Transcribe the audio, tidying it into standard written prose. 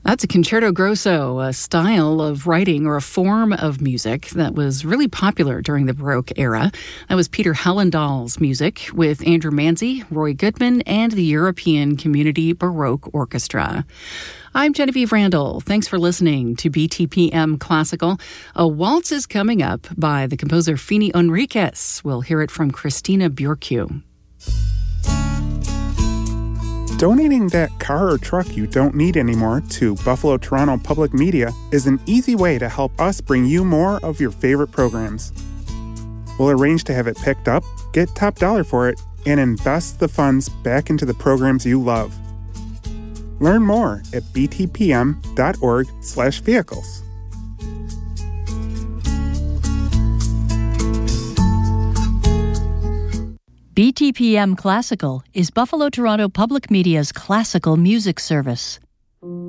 That's a concerto grosso, a style of writing or a form of music that was really popular during the Baroque era. That was Peter Hallendahl's music with Andrew Manzi, Roy Goodman, and the European Community Baroque Orchestra. I'm Genevieve Randall. Thanks for listening to BTPM Classical. A waltz is coming up by the composer Fini Enriquez. We'll hear it from Christina Björkö. Donating that car or truck you don't need anymore to Buffalo Toronto Public Media is an easy way to help us bring you more of your favorite programs. We'll arrange to have it picked up, get top dollar for it, and invest the funds back into the programs you love. Learn more at btpm.org/vehicles. BTPM Classical is Buffalo Toronto Public Media's classical music service.